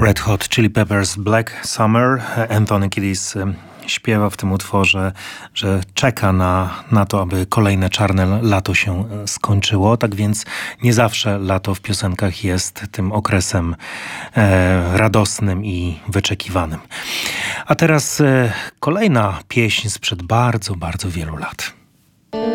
Red Hot Chili Peppers Black Summer. Anthony Kiedis śpiewa w tym utworze, że czeka na to, aby kolejne czarne lato się skończyło. Tak więc nie zawsze lato w piosenkach jest tym okresem radosnym i wyczekiwanym. A teraz kolejna pieśń sprzed bardzo, bardzo wielu lat.